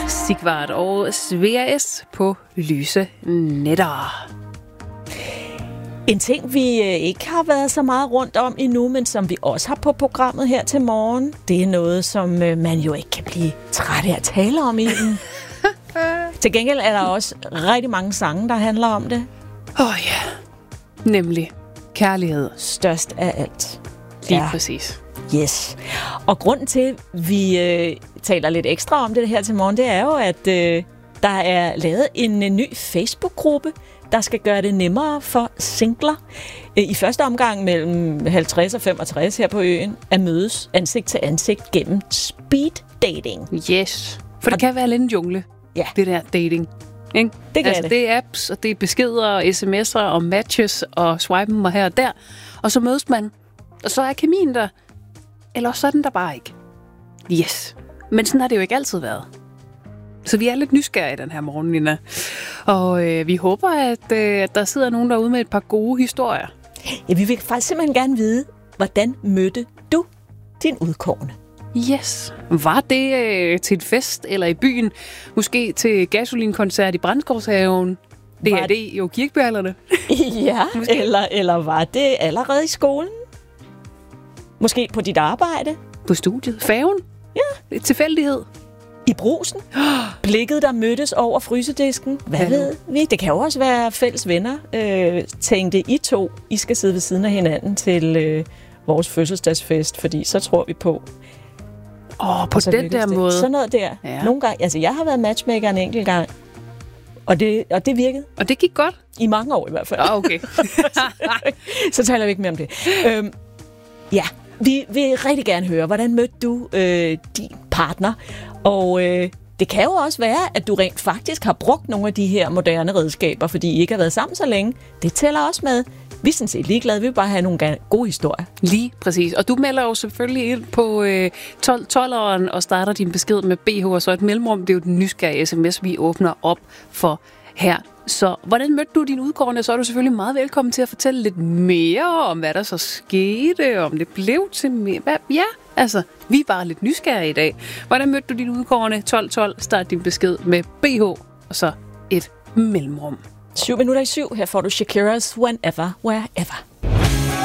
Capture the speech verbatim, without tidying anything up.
Sigvard og Svea S. på Lyse Netter. En ting, vi ikke har været så meget rundt om endnu, men som vi også har på programmet her til morgen, det er noget, som man jo ikke kan blive træt af at tale om i den. Til gengæld er der også rigtig mange sange, der handler om det. Åh oh, ja, nemlig kærlighed. Størst af alt. Lige ja. Præcis. Yes. Og grunden til, at vi øh, taler lidt ekstra om det her til morgen, det er jo, at øh, der er lavet en, en ny Facebook-gruppe, der skal gøre det nemmere for singler øh, i første omgang mellem halvtreds og femogtres her på øen at mødes ansigt til ansigt gennem speed dating. Yes. For det og kan være lidt en jungle, ja. Det der dating. Ikke? Det kan altså, det. Det er apps, og det er beskeder og sms'er og matches og swipen og her og der. Og så mødes man, og så er kemien der. Eller så er den der bare ikke. Yes. Men sådan har det jo ikke altid været. Så vi er lidt nysgerrige den her morgen, Nina. Og øh, vi håber, at øh, der sidder nogen derude med et par gode historier. Ja, vi vil faktisk simpelthen gerne vide, hvordan mødte du din udkårne? Yes. Var det øh, til et fest eller i byen? Måske til gasolinkoncert i Brandskovshaven? Det var er det jo kirkebærlerne. Ja, eller, eller var det allerede i skolen? Måske på dit arbejde? På studiet? Færgen? Ja. Tilfældighed? I brusen? Blikket, der mødtes over frysedisken? Hvad ja. ved vi? Det kan jo også være fælles venner. Øh, tænkte I to, I skal sidde ved siden af hinanden til øh, vores fødselsdagsfest, fordi så tror vi på. Åh, oh, på den der det. måde. Sådan noget der. Ja. Nogle gange, altså jeg har været matchmaker en enkelt gang, og det, og det virkede. Og det gik godt? I mange år i hvert fald. Oh, okay. Så taler vi ikke mere om det. Øhm, ja, vi vil rigtig gerne høre, hvordan mødte du øh, din partner? Og øh, det kan jo også være, at du rent faktisk har brugt nogle af de her moderne redskaber, fordi I ikke har været sammen så længe. Det tæller også med. Vi er sådan set ligeglade. Vi vil bare have nogle gode historier. Lige præcis. Og du melder jo selvfølgelig ind på øh, tolv tolveren og starter din besked med B H og så et mellemrum. Det er jo den nysgerrige sms, vi åbner op for her. Så hvordan mødte du din udkårne? Så er du selvfølgelig meget velkommen til at fortælle lidt mere om, hvad der så skete, om det blev til mere. Hvad? Ja, altså, vi er bare lidt nysgerrige i dag. Hvordan mødte du din udkårne? tolv tolv, start din besked med B H og så et mellemrum. Syv minutter i syv. Her får du Shakira's Whenever, Wherever.